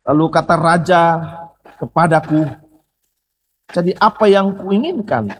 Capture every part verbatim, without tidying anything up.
Lalu kata raja kepadaku, jadi apa yang kuinginkan?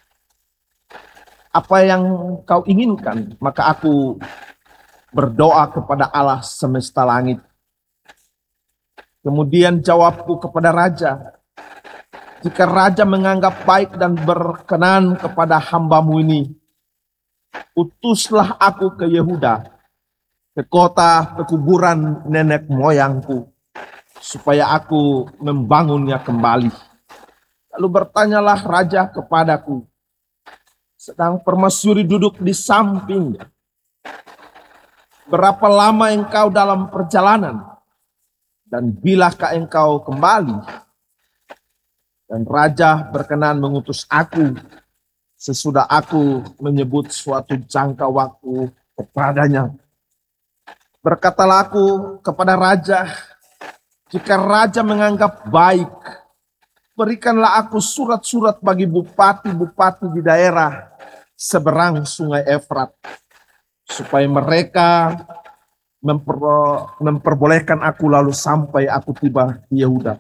Apa yang kau inginkan? Maka aku berdoa kepada Allah semesta langit. Kemudian jawabku kepada raja, jika raja menganggap baik dan berkenan kepada hambamu ini, utuslah aku ke Yehuda, ke kota pekuburan nenek moyangku, supaya aku membangunnya kembali. Lalu bertanyalah raja kepadaku, sedang permasyuri duduk di sampingnya, berapa lama engkau dalam perjalanan, dan bilakah engkau kembali? Dan raja berkenan mengutus aku sesudah aku menyebut suatu jangka waktu kepadanya. Berkatalah aku kepada raja, jika raja menganggap baik, berikanlah aku surat-surat bagi bupati-bupati di daerah seberang sungai Efrat, supaya mereka memper, memperbolehkan aku lalu sampai aku tiba di Yehuda.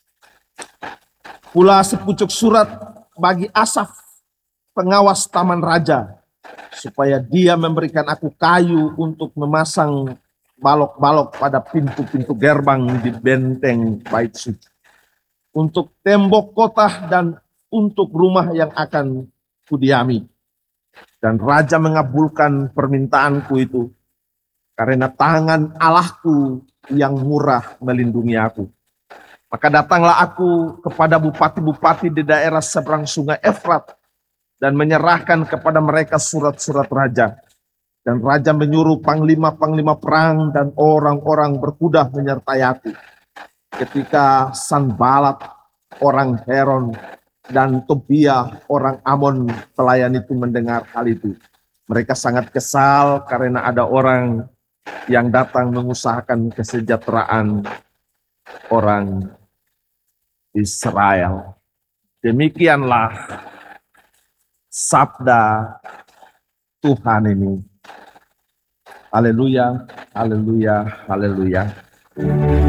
Pula sepucuk surat bagi Asaf, pengawas taman raja, supaya dia memberikan aku kayu untuk memasang balok-balok pada pintu-pintu gerbang di benteng bait suci, untuk tembok kota dan untuk rumah yang akan kudiami. Dan raja mengabulkan permintaanku itu, karena tangan Allahku yang murah melindungi aku. Maka datanglah aku kepada bupati-bupati di daerah seberang sungai Efrat dan menyerahkan kepada mereka surat-surat raja. Dan raja menyuruh panglima-panglima perang dan orang-orang berkuda menyertai aku. Ketika Sanbalat orang Heron dan Tobia orang Amon pelayan itu mendengar hal itu, mereka sangat kesal karena ada orang yang datang mengusahakan kesejahteraan orang Israel. Demikianlah sabda Tuhan ini. Haleluya, haleluya, haleluya.